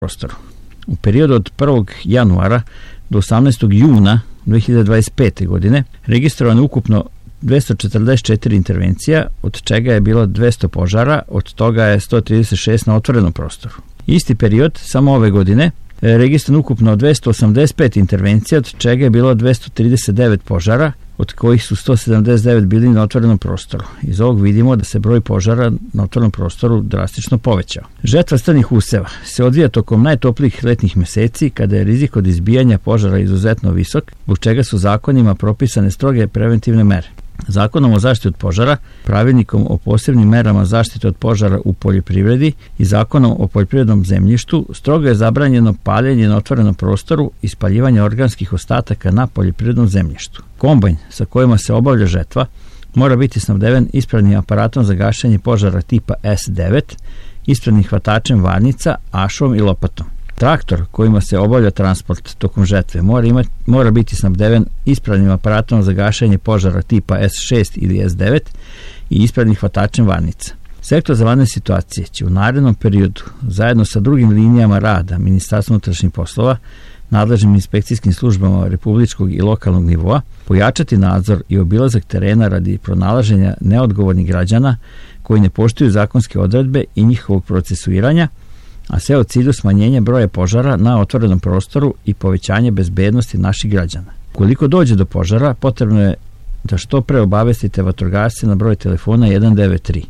prostoru. U periodu od 1. januara do 18. juna 2025. godine registrovano ukupno 244 intervencija, od čega je bilo 200 požara, od toga je 136 na otvorenom prostoru. Isti period, samo ove godine, registrovano ukupno 285 intervencija, od čega je bilo 239 požara, od kojih su 179 bili na otvorenom prostoru. Iz ovog vidimo da se broj požara na otvorenom prostoru drastično povećao. Žetva strnih useva se odvija tokom najtoplijih letnjih meseci, kada je rizik od izbijanja požara izuzetno visok, zbog čega su zakonima propisane stroge preventivne mere. Zakonom o zaštiti od požara, pravilnikom o posebnim merama zaštite od požara u poljoprivredi i zakonom o poljoprivrednom zemljištu strogo je zabranjeno paljenje na otvorenom prostoru i spaljivanje organskih ostataka na poljoprivrednom zemljištu. Kombajn sa kojima se obavlja žetva mora biti snabdeven ispravnim aparatom za gašenje požara tipa S9, ispravnim hvatačem varnica, ašom i lopatom. Traktor kojima se obavlja transport tokom žetve mora biti snabdeven ispravnim aparatom za gašenje požara tipa S6 ili S9 i ispravnim hvatačem varnica. Sektor za vanredne situacije će u narednom periodu zajedno sa drugim linijama rada Ministarstva unutrašnjih poslova, nadležnim inspekcijskim službama republičkog i lokalnog nivoa pojačati nadzor i obilazak terena radi pronalaženja neodgovornih građana koji ne poštuju zakonske odredbe i njihovog procesuiranja, a sve u cilju smanjenja broja požara na otvorenom prostoru i povećanje bezbednosti naših građana. Ukoliko dođe do požara, potrebno je da što pre obavestite vatrogasce na broj telefona 193.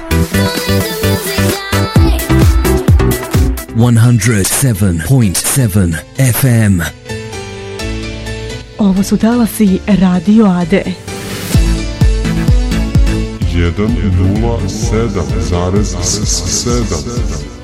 107.7 FM. Ovo su talasi Radio Ade. 107,7